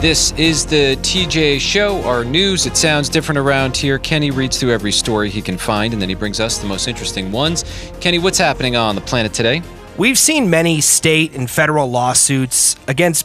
This is the TJ Show, our news. It sounds different around here. Kenny reads through every story he can find, and then he brings us the most interesting ones. Kenny, what's happening on the planet today? We've seen many state and federal lawsuits against